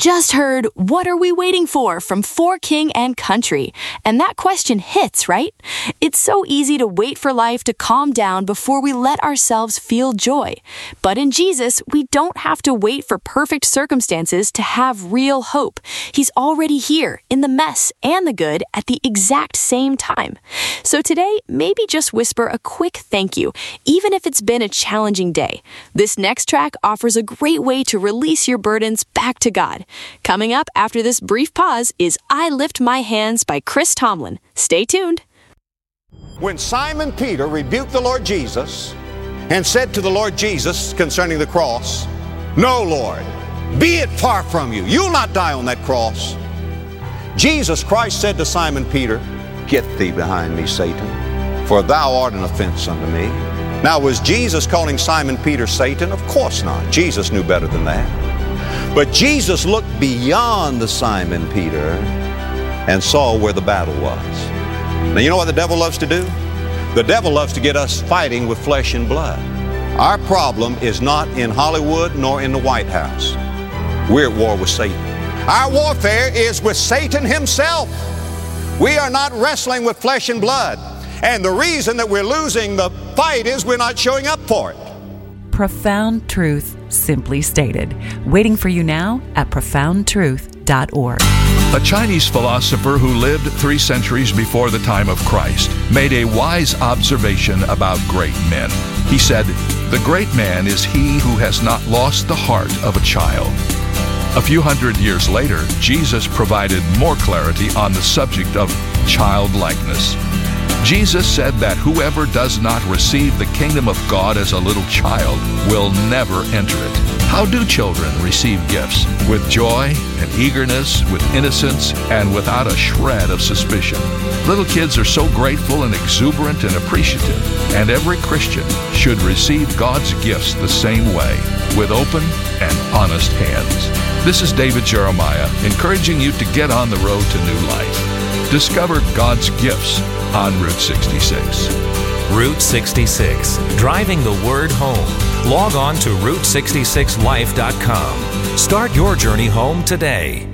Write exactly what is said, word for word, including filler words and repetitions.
just heard What Are We Waiting For from For King and Country. And that question hits, right? It's so easy to wait for life to calm down before we let ourselves feel joy. But in Jesus, we don't have to wait for perfect circumstances to have real hope. He's already here in the mess and the good at the exact same time. So today, maybe just whisper a quick thank you, even if it's been a challenging day. This next track offers a great way to release your burdens back to God. Coming up after this brief pause is I Lift My Hands by Chris Tomlin. Stay tuned. When Simon Peter rebuked the Lord Jesus and said to the Lord Jesus concerning the cross, "No, Lord, be it far from you. You'll not die on that cross." Jesus Christ said to Simon Peter, "Get thee behind me, Satan, for thou art an offense unto me." Now, was Jesus calling Simon Peter Satan? Of course not. Jesus knew better than that. But Jesus looked beyond the Simon Peter and saw where the battle was. Now, you know what the devil loves to do? The devil loves to get us fighting with flesh and blood. Our problem is not in Hollywood nor in the White House. We're at war with Satan. Our warfare is with Satan himself. We are not wrestling with flesh and blood. And the reason that we're losing the fight is we're not showing up for it. Profound truth, simply stated. Waiting for you now at profound truth dot org. A Chinese philosopher who lived three centuries before the time of Christ made a wise observation about great men. He said, "The great man is he who has not lost the heart of a child." A few hundred years later, Jesus provided more clarity on the subject of childlikeness. Jesus said that whoever does not receive the kingdom of God as a little child will never enter it. How do children receive gifts? With joy and eagerness, with innocence, and without a shred of suspicion. Little kids are so grateful and exuberant and appreciative, and every Christian should receive God's gifts the same way, with open and honest hands. This is David Jeremiah, encouraging you to get on the road to new life. Discover God's gifts on Route sixty-six. Route sixty-six, driving the word home. Log on to route sixty-six life dot com. Start your journey home today.